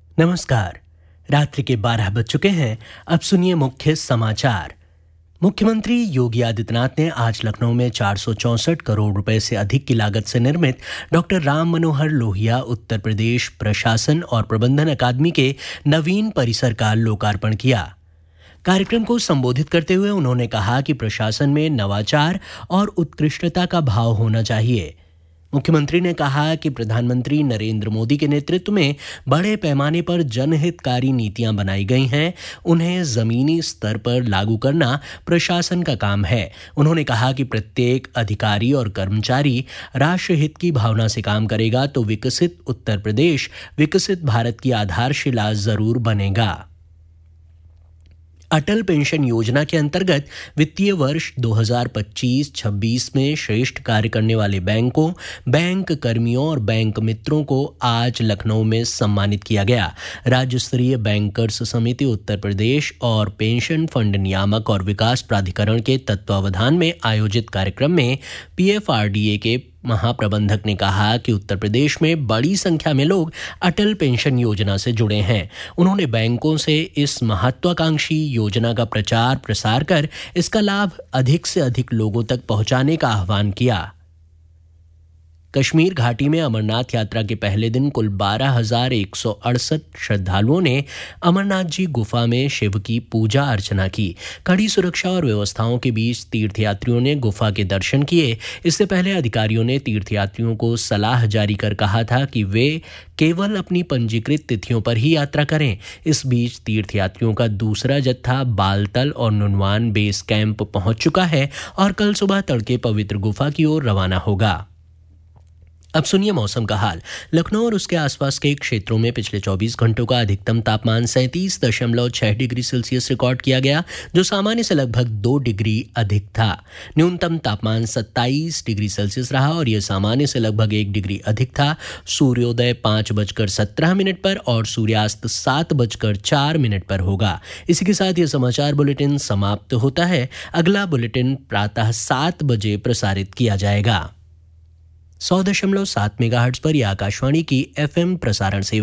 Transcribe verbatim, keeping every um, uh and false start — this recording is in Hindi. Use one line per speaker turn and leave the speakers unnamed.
नमस्कार। रात्रि के बारह बज चुके हैं। अब सुनिए मुख्य समाचार। मुख्यमंत्री योगी आदित्यनाथ ने आज लखनऊ में चार सौ चौंसठ करोड़ रुपए से अधिक की लागत से निर्मित डॉक्टर राम मनोहर लोहिया उत्तर प्रदेश प्रशासन और प्रबंधन अकादमी के नवीन परिसर का लोकार्पण किया। कार्यक्रम को संबोधित करते हुए उन्होंने कहा कि प्रशासन में नवाचार और उत्कृष्टता का भाव होना चाहिए। मुख्यमंत्री ने कहा कि प्रधानमंत्री नरेंद्र मोदी के नेतृत्व में बड़े पैमाने पर जनहितकारी नीतियां बनाई गई हैं, उन्हें जमीनी स्तर पर लागू करना प्रशासन का काम है। उन्होंने कहा कि प्रत्येक अधिकारी और कर्मचारी राष्ट्रहित की भावना से काम करेगा तो विकसित उत्तर प्रदेश विकसित भारत की आधारशिला जरूर बनेगा। अटल पेंशन योजना के अंतर्गत वित्तीय वर्ष दो हज़ार पच्चीस छब्बीस में श्रेष्ठ कार्य करने वाले बैंकों, बैंक कर्मियों और बैंक मित्रों को आज लखनऊ में सम्मानित किया गया। राज्य स्तरीय बैंकर्स समिति उत्तर प्रदेश और पेंशन फंड नियामक और विकास प्राधिकरण के तत्वावधान में आयोजित कार्यक्रम में पीएफआरडीए के महाप्रबंधक ने कहा कि उत्तर प्रदेश में बड़ी संख्या में लोग अटल पेंशन योजना से जुड़े हैं। उन्होंने बैंकों से इस महत्वाकांक्षी योजना का प्रचार प्रसार कर इसका लाभ अधिक से अधिक लोगों तक पहुंचाने का आह्वान किया। कश्मीर घाटी में अमरनाथ यात्रा के पहले दिन कुल बारह हजार एक सौ अड़सठ श्रद्धालुओं ने अमरनाथ जी गुफा में शिव की पूजा अर्चना की। कड़ी सुरक्षा और व्यवस्थाओं के बीच तीर्थयात्रियों ने गुफा के दर्शन किए। इससे पहले अधिकारियों ने तीर्थयात्रियों को सलाह जारी कर कहा था कि वे केवल अपनी पंजीकृत तिथियों पर ही यात्रा करें। इस बीच तीर्थयात्रियों का दूसरा जत्था बालतल और नुनवान बेस कैंप पहुंच चुका है और कल सुबह तड़के पवित्र गुफा की ओर रवाना होगा। अब सुनिए मौसम का हाल। लखनऊ और उसके आसपास के क्षेत्रों में पिछले चौबीस घंटों का अधिकतम तापमान सैंतीस दशमलव छह डिग्री सेल्सियस रिकॉर्ड किया गया, जो सामान्य से लगभग दो डिग्री अधिक था। न्यूनतम तापमान सत्ताईस डिग्री सेल्सियस रहा और यह सामान्य से लगभग एक डिग्री अधिक था। सूर्योदय पाँच बजकर सत्रह मिनट पर और सूर्यास्त सात बजकर चार मिनट पर होगा। इसी के साथ यह समाचार बुलेटिन समाप्त होता है। अगला बुलेटिन प्रातः सात बजे प्रसारित किया जाएगा। सौ दशमलव सात मेगाहर्ट्ज पर यह आकाशवाणी की एफएम प्रसारण सेवा